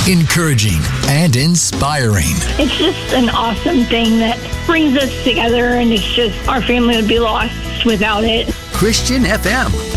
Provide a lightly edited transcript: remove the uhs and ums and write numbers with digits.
encouraging, and inspiring. It's just an awesome thing that brings us together, and it's just our family would be lost without it. Christian FM.